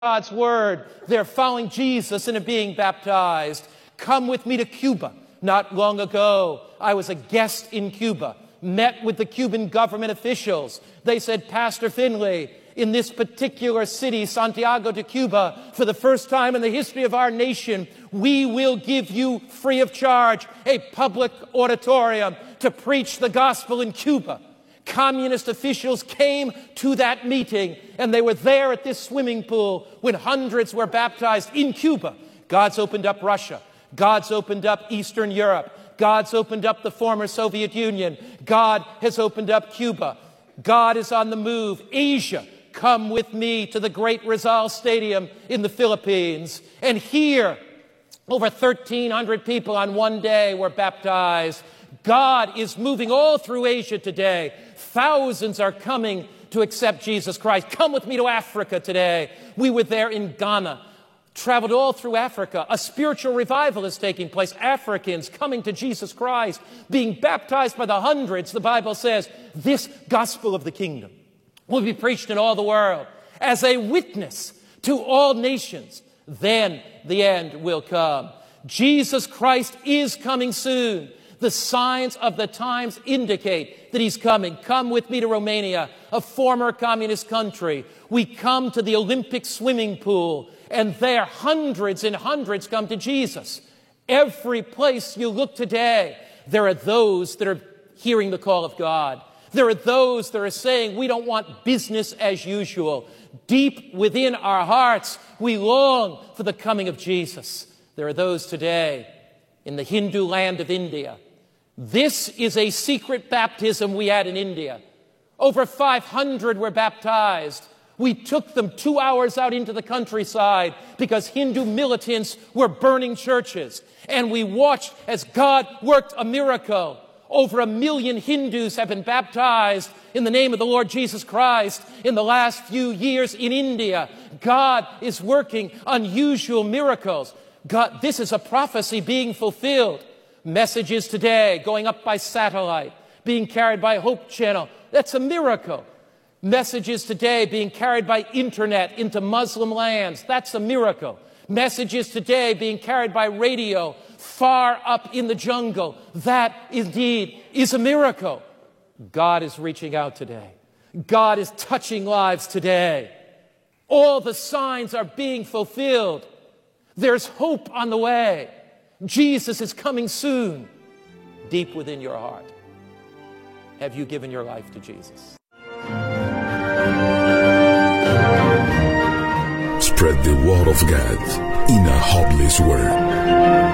God's word. They're following Jesus and are being baptized. Come with me to Cuba. Not long ago, I was a guest in Cuba, met with the Cuban government officials. They said, Pastor Finley, in this particular city, Santiago de Cuba, for the first time in the history of our nation, we will give you free of charge a public auditorium to preach the gospel in Cuba. Communist officials came to that meeting, and they were there at this swimming pool when hundreds were baptized in Cuba. God's opened up Russia. God's opened up Eastern Europe. God's opened up the former Soviet Union. God has opened up Cuba. God is on the move. Asia, come with me to the great Rizal Stadium in the Philippines. And here, over 1,300 people on one day were baptized. God is moving all through Asia today. Thousands are coming to accept Jesus Christ. Come with me to Africa today. We were there in Ghana, traveled all through Africa. A spiritual revival is taking place. Africans coming to Jesus Christ, being baptized by the hundreds. The Bible says this gospel of the kingdom will be preached in all the world as a witness to all nations. Then the end will come. Jesus Christ is coming soon. The signs of the times indicate that he's coming. Come with me to Romania, a former communist country. We come to the Olympic swimming pool, and there hundreds and hundreds come to Jesus. Every place you look today, there are those that are hearing the call of God. There are those that are saying, we don't want business as usual. Deep within our hearts, we long for the coming of Jesus. There are those today in the Hindu land of India. This is a secret baptism we had in India. Over 500 were baptized. We took them 2 hours out into the countryside because Hindu militants were burning churches. And we watched as God worked a miracle. Over 1 million Hindus have been baptized in the name of the Lord Jesus Christ in the last few years in India. God is working unusual miracles. God, this is a prophecy being fulfilled. Messages today going up by satellite, being carried by Hope Channel. That's a miracle. Messages today being carried by internet into Muslim lands. That's a miracle. Messages today being carried by radio far up in the jungle. That indeed is a miracle. God is reaching out today. God is touching lives today. All the signs are being fulfilled. There's hope on the way. Jesus is coming soon. Deep within your heart, have you given your life to Jesus? Spread the word of God in a hopeless world.